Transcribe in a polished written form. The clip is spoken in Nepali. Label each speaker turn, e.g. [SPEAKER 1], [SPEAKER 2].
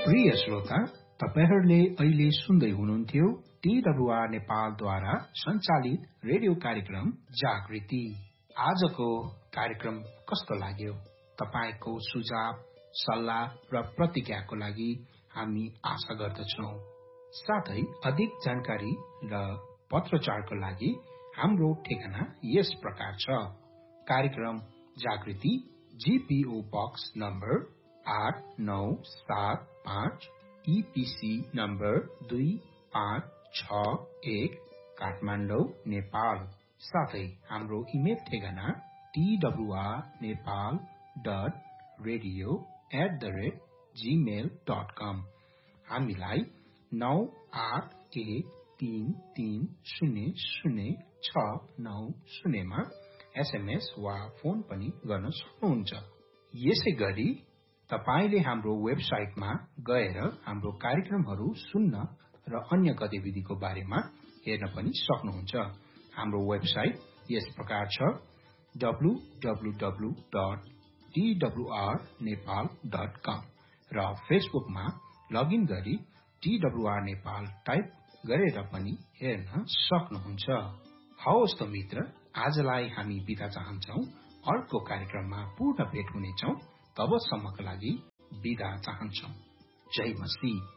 [SPEAKER 1] प्रिय श्रोता, तपाईहरूले अहिले सुन्दै हुनुहुन्थ्यो TWR नेपालद्वारा सञ्चालित रेडियो कार्यक्रम जागृति। आजको कार्यक्रम कस्तो लाग्यो? तपाईको सुझाव, सल्लाह र प्रतिक्रियाको लागि हामी आशा गर्दछौं। साथै अधिक जानकारी र पत्रचारको लागि हाम्रो ठेगाना यस प्रकार छ। कार्यक्रम जागृति, GPO box number 8975, EPC number 2561, Kathmandu, Nepal. साथै हाम्रो इमेल ठेगाना twr.radio@gmail.com। हामीलाई 9813300690 मा SMS वा फोन पनि गर्न सक्नुहुन्छ। यसै गरी तपाईले हाम्रो वेबसाइटमा गएर हाम्रो कार्यक्रमहरू सुन्न र अन्य गतिविधिको बारेमा हेर्न पनि सक्नुहुन्छ। हाम्रो वेबसाइट यस प्रकार छ www.twrnepal.com र फेसबुकमा लगइन गरी TWR नेपाल टाइप गरेर पनि हेर्न सक्नुहुन्छ। हवस् त मित्र, आजलाई हामी बिदा चाहन्छौ। अर्को कार्यक्रममा पुनः भेट हुनेछौ। तबसम्मका लागि बिदा चाहन्छौ। जय मसीह।